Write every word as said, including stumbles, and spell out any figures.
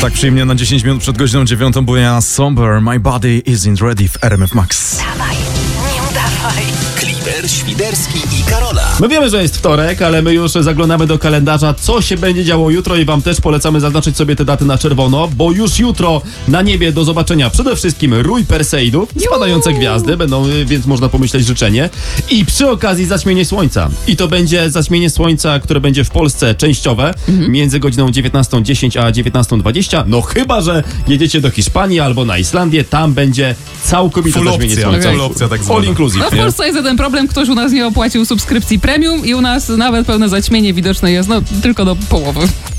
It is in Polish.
Tak przyjemnie na dziesięć minut przed godziną dziewiątą, bo ja Somber, My Body Isn't Ready w R M F Max. Dawaj, nie udawaj. Kliber, Świderski i Karola. My wiemy, że jest wtorek, ale my już zaglądamy do kalendarza, co się będzie działo jutro i wam też polecamy zaznaczyć sobie te daty na czerwono, bo już jutro na niebie do zobaczenia przede wszystkim rój Perseidów, spadające gwiazdy, będą, więc można pomyśleć życzenie. I przy okazji zaćmienie słońca. I to będzie zaćmienie słońca, które będzie w Polsce częściowe, mhm. między godziną dziewiętnastą dziesięć a dziewiętnastą dwadzieścia. No chyba, że jedziecie do Hiszpanii albo na Islandię, tam będzie całkowite Full zaćmienie opcja, słońca. full opcja tak zwana. All inclusive. No w Polsce jest jeden problem, ktoś u nas nie opłacił subskrypcji premium i u nas nawet pełne zaćmienie widoczne jest no tylko do połowy.